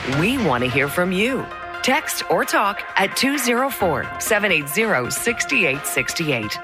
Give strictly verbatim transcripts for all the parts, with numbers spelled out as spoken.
We want to hear from you. Text or talk at two oh four, seven eight zero, six eight six eight.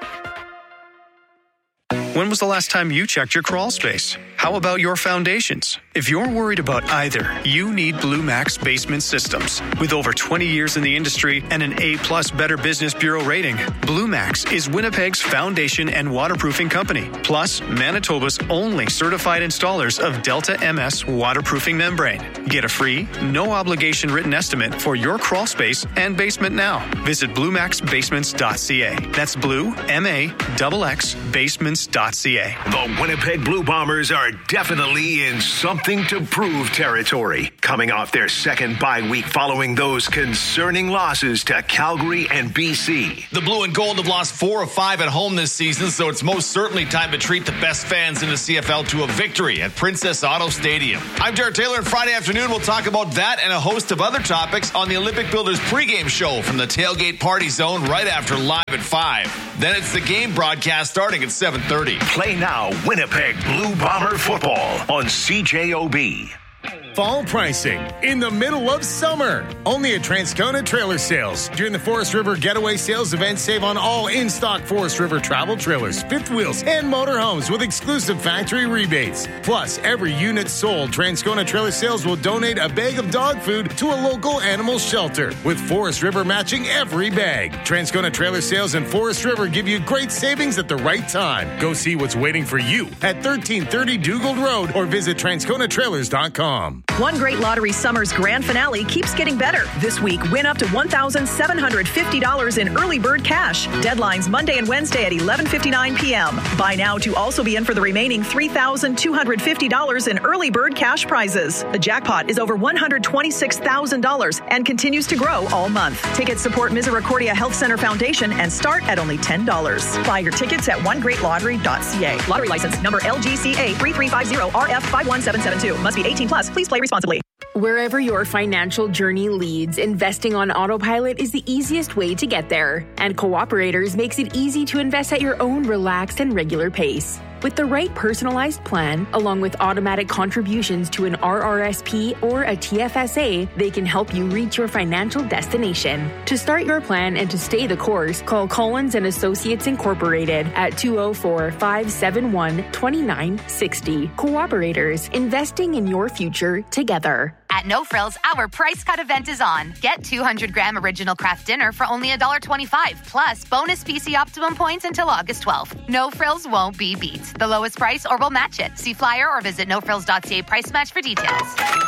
When was the last time you checked your crawl space? How about your foundations? If you're worried about either, you need Blue Max Basement Systems. With over twenty years in the industry and an A-plus Better Business Bureau rating, Blue Max is Winnipeg's foundation and waterproofing company, plus Manitoba's only certified installers of Delta M S waterproofing membrane. Get a free, no-obligation written estimate for your crawl space and basement now. Visit blue max basements dot c a. That's blue, M A X X, basements dot c a. The Winnipeg Blue Bombers are definitely in something to prove territory, coming off their second bye week following those concerning losses to Calgary and B C. The Blue and Gold have lost four of five at home this season, so it's most certainly time to treat the best fans in the C F L to a victory at Princess Auto Stadium. I'm Derek Taylor, and Friday afternoon we'll talk about that and a host of other topics on the Olympic Builders pregame show from the Tailgate Party Zone right after Live at five. Then it's the game broadcast starting at seven thirty. Play now Winnipeg Blue Bomber football on C J O B. Fall pricing in the middle of summer. Only at Transcona Trailer Sales. During the Forest River Getaway Sales event, save on all in-stock Forest River travel trailers, fifth wheels, and motorhomes with exclusive factory rebates. Plus, every unit sold, Transcona Trailer Sales will donate a bag of dog food to a local animal shelter, with Forest River matching every bag. Transcona Trailer Sales and Forest River give you great savings at the right time. Go see what's waiting for you at thirteen thirty Dugald Road or visit transcona trailers dot com. One Great Lottery Summer's grand finale keeps getting better. This week, win up to one thousand seven hundred fifty dollars in early bird cash. Deadlines Monday and Wednesday at eleven fifty-nine p.m. Buy now to also be in for the remaining three thousand two hundred fifty dollars in early bird cash prizes. The jackpot is over one hundred twenty-six thousand dollars and continues to grow all month. Tickets support Misericordia Health Center Foundation and start at only ten dollars. Buy your tickets at one great lottery dot c a. Lottery license number L G C A three three five zero R F five one seven seven two. Must be eighteen plus. Please play responsibly. Wherever your financial journey leads, investing on autopilot is the easiest way to get there. And Cooperators makes it easy to invest at your own relaxed and regular pace. With the right personalized plan, along with automatic contributions to an R R S P or a T F S A, they can help you reach your financial destination. To start your plan and to stay the course, call Collins and Associates Incorporated at two oh four, five seven one, two nine six oh. Cooperators, investing in your future together. At No Frills, our price cut event is on. Get two hundred gram original craft dinner for only one dollar twenty-five, plus bonus P C Optimum points until August twelfth. No Frills won't be beat. The lowest price or we'll match it. See flyer or visit no frills dot c a price match for details.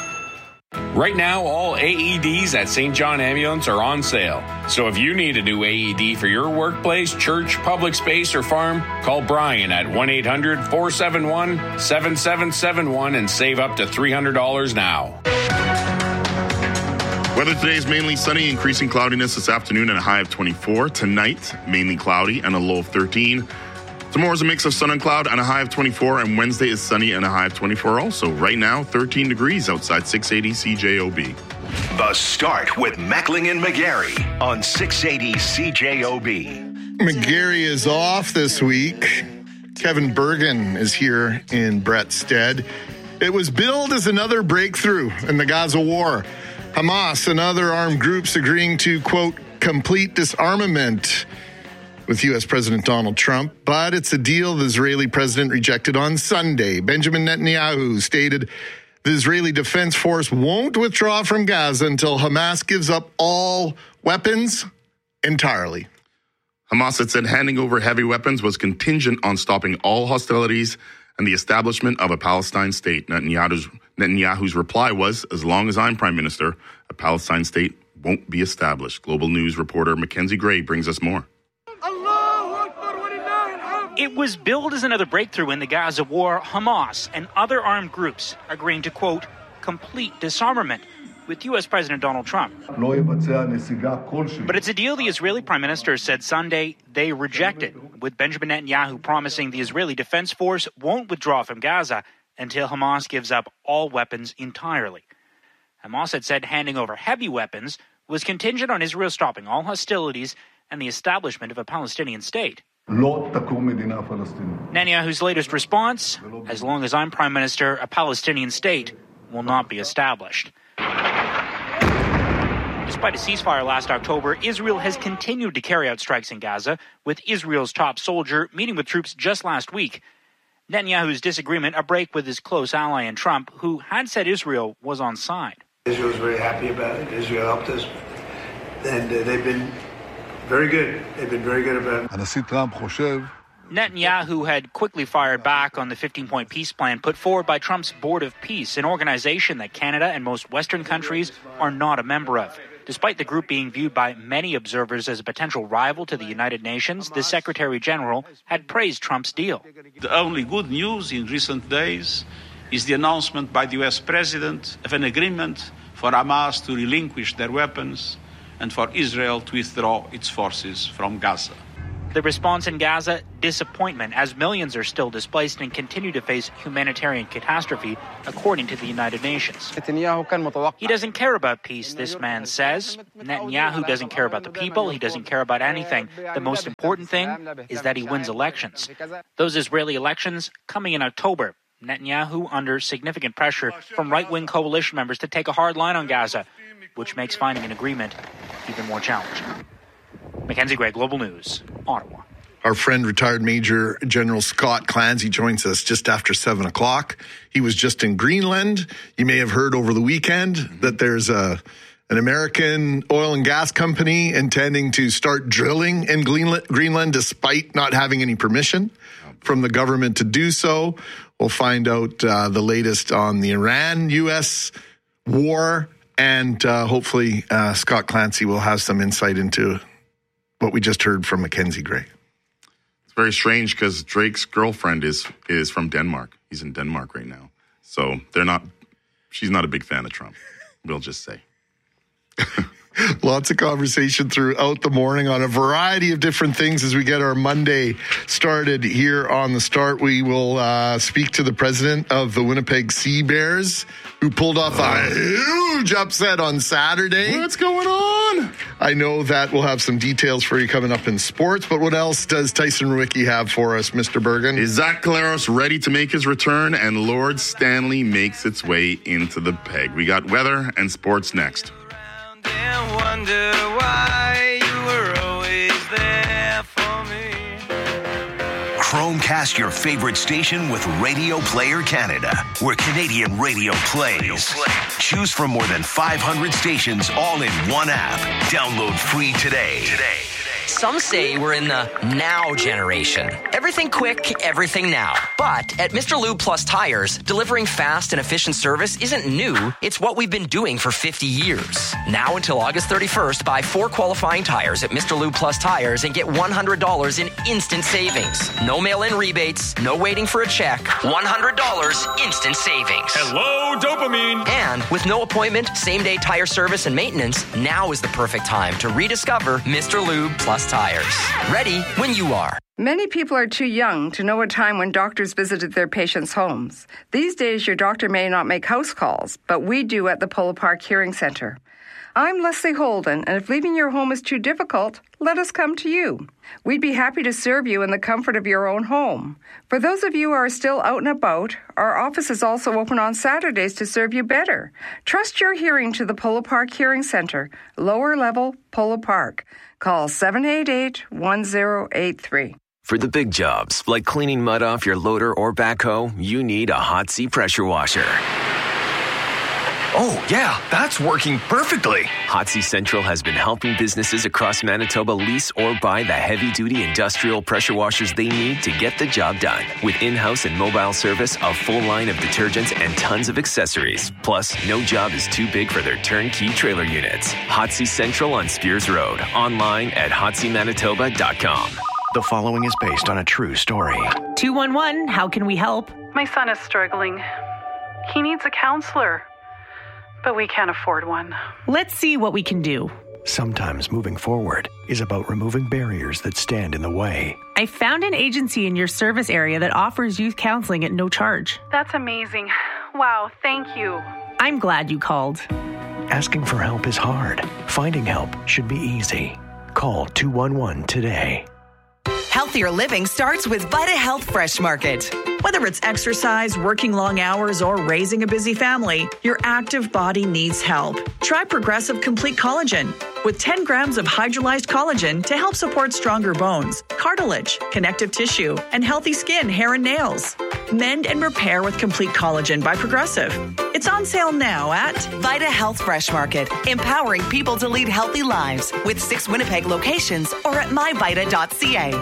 Right now, all A E Ds at Saint John Ambulance are on sale. So if you need a new A E D for your workplace, church, public space, or farm, call Brian at one eight hundred, four seven one, seven seven seven one and save up to three hundred dollars now. Weather today is mainly sunny, increasing cloudiness this afternoon and a high of twenty-four. Tonight, mainly cloudy and a low of thirteen. Tomorrow is a mix of sun and cloud and a high of twenty-four, and Wednesday is sunny and a high of twenty-four also. Right now, thirteen degrees outside six eighty C J O B. The Start with Meckling and McGarry on six eighty C J O B. McGarry is off this week. Kevin Bergen is here in Brett's stead. It was billed as another breakthrough in the Gaza war. Hamas and other armed groups agreeing to, quote, complete disarmament with U S President Donald Trump, but it's a deal the Israeli president rejected on Sunday. Benjamin Netanyahu stated the Israeli Defense Force won't withdraw from Gaza until Hamas gives up all weapons entirely. Hamas had said handing over heavy weapons was contingent on stopping all hostilities and the establishment of a Palestine state. Netanyahu's, Netanyahu's reply was, as long as I'm prime minister, a Palestine state won't be established. Global News reporter Mackenzie Gray brings us more. It was billed as another breakthrough in the Gaza war. Hamas and other armed groups agreeing to, quote, complete disarmament with U S President Donald Trump. But it's a deal the Israeli Prime Minister said Sunday they rejected, with Benjamin Netanyahu promising the Israeli Defense Force won't withdraw from Gaza until Hamas gives up all weapons entirely. Hamas had said handing over heavy weapons was contingent on Israel stopping all hostilities and the establishment of a Palestinian state. Netanyahu's latest response, as long as I'm Prime Minister, a Palestinian state will not be established. Despite a ceasefire last October, Israel has continued to carry out strikes in Gaza, with Israel's top soldier meeting with troops just last week. Netanyahu's disagreement a break with his close ally in Trump, who had said Israel was on side. Israel's very happy about it. Israel helped us, and uh, they've been very good. They've been very good about it. Netanyahu had quickly fired back on the fifteen-point peace plan put forward by Trump's Board of Peace, an organization that Canada and most Western countries are not a member of. Despite the group being viewed by many observers as a potential rival to the United Nations, the Secretary General had praised Trump's deal. The only good news in recent days is the announcement by the U S President of an agreement for Hamas to relinquish their weapons and for Israel to withdraw its forces from Gaza. The response in Gaza, disappointment, as millions are still displaced and continue to face humanitarian catastrophe, according to the United Nations. He doesn't care about peace, this man says. Netanyahu doesn't care about the people. He doesn't care about anything. The most important thing is that he wins elections. Those Israeli elections coming in October. Netanyahu under significant pressure from right-wing coalition members to take a hard line on Gaza, which makes finding an agreement even more challenging. Mackenzie Gray, Global News, Ottawa. Our friend, retired Major General Scott Clancy, joins us just after seven o'clock. He was just in Greenland. You may have heard over the weekend that there's a an American oil and gas company intending to start drilling in Greenland despite not having any permission from the government to do so. We'll find out uh, the latest on the Iran-U S war, and uh, hopefully uh, Scott Clancy will have some insight into what we just heard from Mackenzie Gray. It's very strange because Drake's girlfriend is is from Denmark. He's in Denmark right now. So they're not, she's not a big fan of Trump, we'll just say. Lots of conversation throughout the morning on a variety of different things as we get our Monday started here on The Start. We will uh, speak to the president of the Winnipeg Sea Bears, who pulled off a huge upset on Saturday. What's going on? I know that we'll have some details for you coming up in sports, but what else does Tyson Rewicki have for us, Mister Bergen? Is Zach Collaros ready to make his return, and Lord Stanley makes its way into the peg? We got weather and sports next. And wonder why you were always there for me. Chromecast your favorite station with Radio Player Canada, where Canadian radio plays. Choose from more than five hundred stations all in one app. Download free today. Today. Some say we're in the now generation. Everything quick, everything now. But at Mister Lube Plus Tires, delivering fast and efficient service isn't new. It's what we've been doing for fifty years. Now until August thirty-first, buy four qualifying tires at Mister Lube Plus Tires and get one hundred dollars in instant savings. No mail-in rebates, no waiting for a check. one hundred dollars instant savings. Hello, dopamine. And with no appointment, same-day tire service and maintenance, now is the perfect time to rediscover Mister Lube Plus Tires. Ready when you are. Many people are too young to know a time when doctors visited their patients' homes. These days, your doctor may not make house calls, but we do at the Polo Park Hearing Center. I'm Leslie Holden, and if leaving your home is too difficult, let us come to you. We'd be happy to serve you in the comfort of your own home. For those of you who are still out and about, our office is also open on Saturdays to serve you better. Trust your hearing to the Polo Park Hearing Center, lower level, Polo Park. Call seven eight eight, one zero eight three. For the big jobs, like cleaning mud off your loader or backhoe, you need a Hot Sea pressure washer. Oh, yeah, that's working perfectly. Hot Sea Central has been helping businesses across Manitoba lease or buy the heavy-duty industrial pressure washers they need to get the job done. With in-house and mobile service, a full line of detergents, and tons of accessories. Plus, no job is too big for their turnkey trailer units. Hot Sea Central on Spears Road. Online at hot sea manitoba dot com. The following is based on a true story. two one one, how can we help? My son is struggling. He needs a counselor, but we can't afford one. Let's see what we can do. Sometimes moving forward is about removing barriers that stand in the way. I found an agency in your service area that offers youth counseling at no charge. That's amazing. Wow, thank you. I'm glad you called. Asking for help is hard. Finding help should be easy. Call two one one today. Healthier living starts with Vita Health Fresh Market. Whether it's exercise, working long hours, or raising a busy family, your active body needs help. Try Progressive Complete Collagen with ten grams of hydrolyzed collagen to help support stronger bones, cartilage, connective tissue, and healthy skin, hair, and nails. Mend and repair with Complete Collagen by Progressive. It's on sale now at Vita Health Fresh Market, empowering people to lead healthy lives with six Winnipeg locations or at my vita dot c a.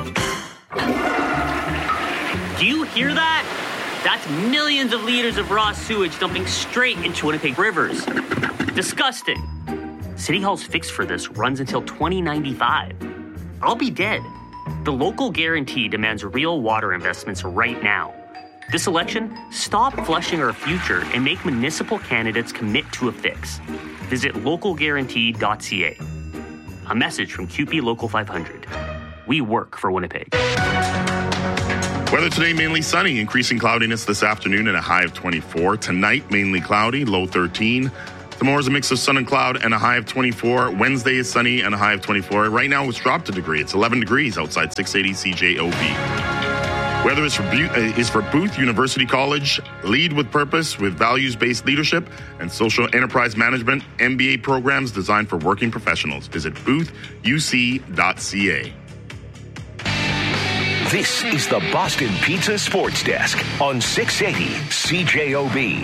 Do you hear that? That's millions of liters of raw sewage dumping straight into Winnipeg rivers. Disgusting. City Hall's fix for this runs until twenty ninety-five. I'll be dead. The local guarantee demands real water investments right now. This election, stop flushing our future and make municipal candidates commit to a fix. Visit local guarantee dot c a. A message from Q P Local five hundred. We work for Winnipeg. Weather today, mainly sunny, increasing cloudiness this afternoon and a high of twenty-four. Tonight, mainly cloudy, low thirteen. Tomorrow's a mix of sun and cloud and a high of twenty-four. Wednesday is sunny and a high of twenty-four. Right now, it's dropped a degree. It's eleven degrees outside six eighty C J O B. Weather is for, Bu- uh, is for Booth University College. Lead with purpose with values-based leadership and social enterprise management. M B A programs designed for working professionals. Visit booth u c dot c a. This is the Boston Pizza Sports Desk on six eighty C J O B.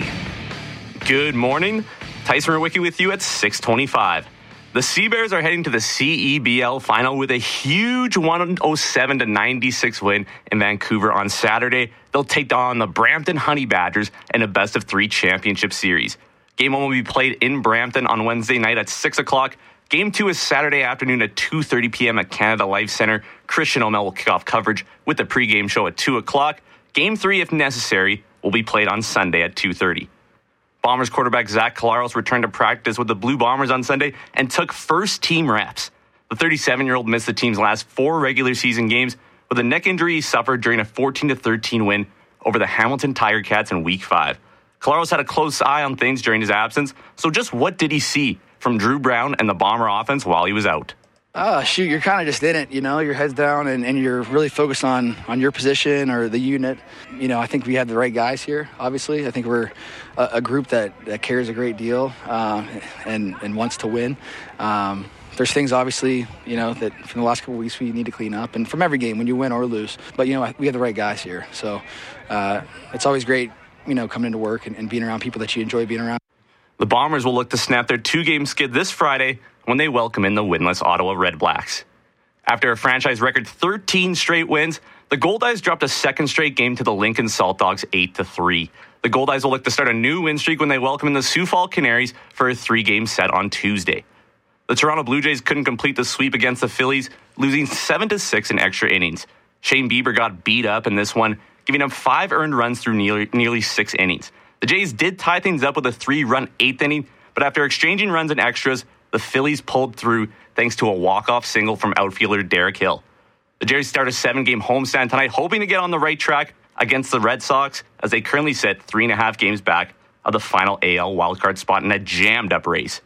Good morning. Tyson Rewicki with you at six twenty-five. The Sea Bears are heading to the C E B L final with a huge one oh seven to ninety-six win in Vancouver on Saturday. They'll take on the Brampton Honey Badgers in a best of three championship series. Game one will be played in Brampton on Wednesday night at six o'clock. Game two is Saturday afternoon at two thirty p.m. at Canada Life Centre. Christian O'Mell will kick off coverage with the pregame show at two o'clock. Game three, if necessary, will be played on Sunday at two thirty. Bombers quarterback Zach Collaros returned to practice with the Blue Bombers on Sunday and took first-team reps. The thirty-seven-year-old missed the team's last four regular season games with a neck injury he suffered during a fourteen to thirteen win over the Hamilton Tiger Cats in Week five. Collaros had a close eye on things during his absence, so just what did he see from Drew Brown and the Bomber offense while he was out? Oh, shoot, you're kind of just in it, you know, your head's down and, and you're really focused on, on your position or the unit. You know, I think we have the right guys here, obviously. I think we're a, a group that, that cares a great deal uh, and, and wants to win. Um, there's things, obviously, you know, that from the last couple of weeks we need to clean up, and from every game when you win or lose. But, you know, we have the right guys here. So uh, it's always great, you know, coming into work and, and being around people that you enjoy being around. The Bombers will look to snap their two-game skid this Friday when they welcome in the winless Ottawa Red Blacks. After a franchise record thirteen straight wins, the Goldeyes dropped a second straight game to the Lincoln Salt Dogs eight to three. The Goldeyes will look to start a new win streak when they welcome in the Sioux Falls Canaries for a three-game set on Tuesday. The Toronto Blue Jays couldn't complete the sweep against the Phillies, losing seven to six in extra innings. Shane Bieber got beat up in this one, giving up five earned runs through nearly, nearly six innings. The Jays did tie things up with a three-run eighth inning, but after exchanging runs and extras, the Phillies pulled through thanks to a walk-off single from outfielder Derek Hill. The Jays start a seven-game homestand tonight, hoping to get on the right track against the Red Sox, as they currently sit three and a half games back of the final A L wildcard spot in a jammed-up race.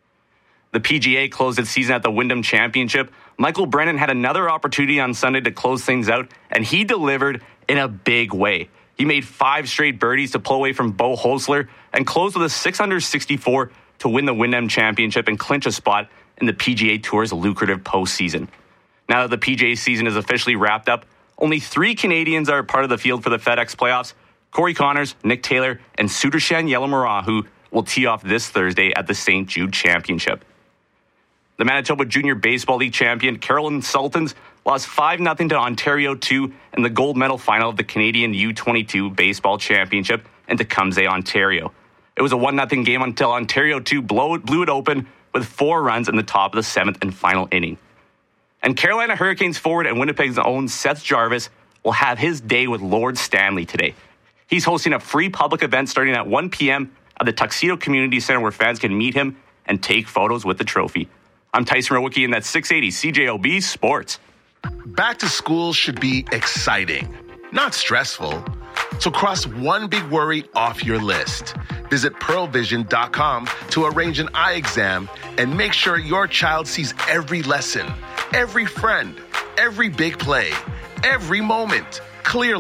The P G A closed its season at the Wyndham Championship. Michael Brennan had another opportunity on Sunday to close things out, and he delivered in a big way. He made five straight birdies to pull away from Bo Hosler and closed with a six under sixty-four to win the Wyndham Championship and clinch a spot in the P G A Tour's lucrative postseason. Now that the P G A season is officially wrapped up, only three Canadians are part of the field for the FedEx playoffs: Corey Connors, Nick Taylor, and Sudarshan Yellamurra, who will tee off this Thursday at the Saint Jude Championship. The Manitoba Junior Baseball League champion Carolyn Sultans lost five nothing to Ontario two in the gold medal final of the Canadian U twenty-two Baseball Championship in Tecumseh, Ontario. It was a one nothing game until Ontario two blew, blew it open with four runs in the top of the seventh and final inning. And Carolina Hurricanes forward and Winnipeg's own Seth Jarvis will have his day with Lord Stanley today. He's hosting a free public event starting at one p.m. at the Tuxedo Community Center where fans can meet him and take photos with the trophy. I'm Tyson Rewicki, and that's six eighty C J O B Sports. Back to school should be exciting, not stressful. So cross one big worry off your list. Visit pearl vision dot com to arrange an eye exam and make sure your child sees every lesson, every friend, every big play, every moment clearly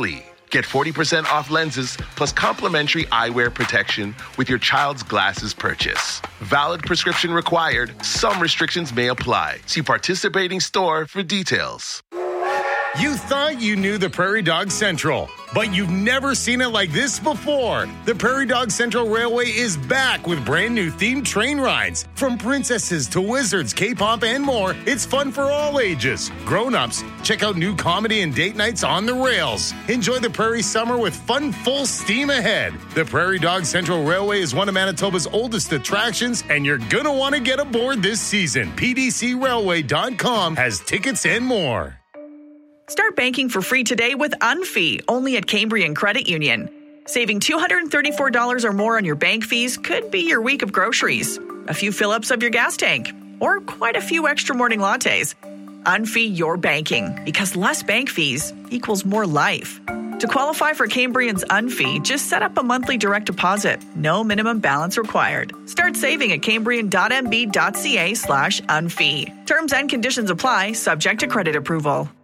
Get forty percent off lenses plus complimentary eyewear protection with your child's glasses purchase. Valid prescription required. Some restrictions may apply. See participating store for details. You thought you knew the Prairie Dog Central, but you've never seen it like this before. The Prairie Dog Central Railway is back with brand new themed train rides. From princesses to wizards, K-pop, and more, it's fun for all ages. Grown-ups, check out new comedy and date nights on the rails. Enjoy the Prairie Summer with fun full steam ahead. The Prairie Dog Central Railway is one of Manitoba's oldest attractions, and you're gonna want to get aboard this season. P D C railway dot com has tickets and more. Start banking for free today with Unfee, only at Cambrian Credit Union. Saving two hundred thirty-four dollars or more on your bank fees could be your week of groceries, a few fill-ups of your gas tank, or quite a few extra morning lattes. Unfee your banking, because less bank fees equals more life. To qualify for Cambrian's Unfee, just set up a monthly direct deposit. No minimum balance required. Start saving at cambrian.mb.ca slash unfee. Terms and conditions apply, subject to credit approval.